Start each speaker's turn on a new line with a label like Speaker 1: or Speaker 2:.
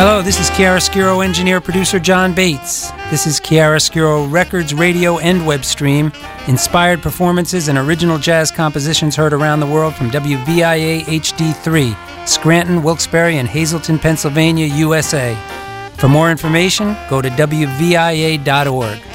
Speaker 1: Hello, this is Chiaroscuro engineer producer John Bates. This is Chiaroscuro Records radio and web stream. Inspired performances and original jazz compositions heard around the world from WVIA HD3, Scranton, Wilkes-Barre, and Hazleton, Pennsylvania, USA. For more information, go to WVIA.org.